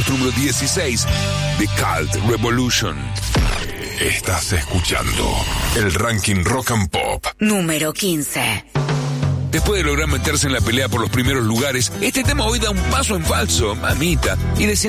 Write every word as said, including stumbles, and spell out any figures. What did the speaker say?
puesto número dieciséis, The Cult Revolution. Estás escuchando el ranking Rock and Pop. Número quince. Después de lograr meterse en la pelea por los primeros lugares, este tema hoy da un paso en falso, mamita, y decía